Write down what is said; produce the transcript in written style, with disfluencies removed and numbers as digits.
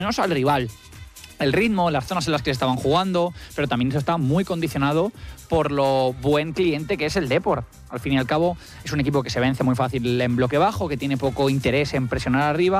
menos al rival. El ritmo, las zonas en las que estaban jugando, pero también eso está muy condicionado por lo buen cliente que es el Depor. Al fin y al cabo, es un equipo que se vence muy fácil en bloque bajo, que tiene poco interés en presionar arriba.